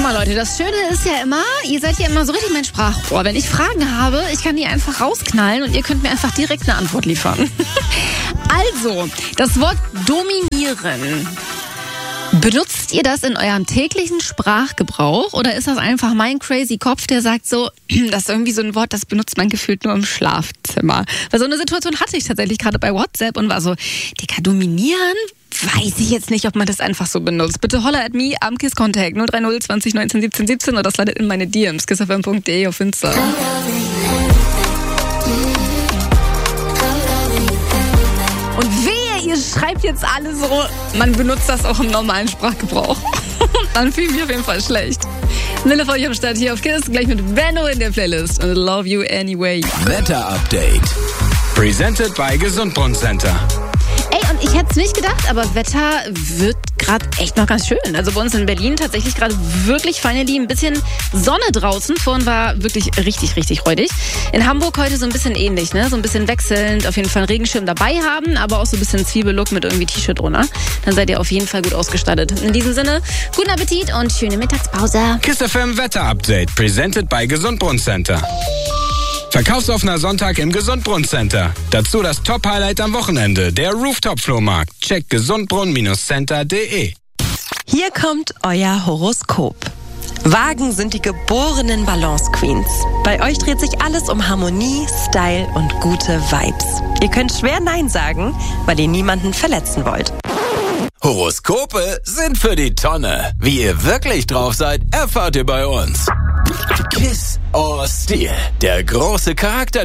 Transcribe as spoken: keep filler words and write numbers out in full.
mal Leute, das Schöne ist ja immer, ihr seid ja immer so richtig mein Sprachrohr. Wenn ich Fragen habe, ich kann die einfach rausknallen und ihr könnt mir einfach direkt eine Antwort liefern. Also, das Wort dominieren. Benutzt ihr das in eurem täglichen Sprachgebrauch oder ist das einfach mein crazy Kopf, der sagt so, das ist irgendwie so ein Wort, das benutzt man gefühlt nur im Schlafzimmer. Weil so eine Situation hatte ich tatsächlich gerade bei WhatsApp und war so, Digga, dominieren? Weiß ich jetzt nicht, ob man das einfach so benutzt. Bitte holla at me am Kiss Contact null drei null zwanzig neunzehn siebzehn siebzehn oder das landet in meine D Ms, kiss f m punkt d e auf Insta. Und wehe, ihr schreibt jetzt alle so, man benutzt das auch im normalen Sprachgebrauch. Dann fühle ich mich auf jeden Fall schlecht. Mille für euch am Start hier auf Kiss, gleich mit Benno in der Playlist. Und love you anyway. Wetter-Update. Presented by Gesundbrunnen Center. Ey, und ich hätte es nicht gedacht, aber Wetter wird gerade echt noch ganz schön. Also bei uns in Berlin tatsächlich gerade wirklich feine Lieben. Ein bisschen Sonne draußen. Vorhin war wirklich richtig, richtig räudig. In Hamburg heute so ein bisschen ähnlich, ne? So ein bisschen wechselnd. Auf jeden Fall einen Regenschirm dabei haben, aber auch so ein bisschen Zwiebellook mit irgendwie T-Shirt drunter. Dann seid ihr auf jeden Fall gut ausgestattet. In diesem Sinne, guten Appetit und schöne Mittagspause. Kiss F M Wetter-Update. Presented by Gesundbrunnen Center. Verkaufsoffener Sonntag im Gesundbrunnen Center. Dazu das Top-Highlight am Wochenende, der Rooftop-Flohmarkt. Checkt gesundbrunnen Center punkt de. Hier kommt euer Horoskop. Wagen sind die geborenen Balance-Queens. Bei euch dreht sich alles um Harmonie, Style und gute Vibes. Ihr könnt schwer Nein sagen, weil ihr niemanden verletzen wollt. Horoskope sind für die Tonne. Wie ihr wirklich drauf seid, erfahrt ihr bei uns. Kiss or Steel, der große Charakter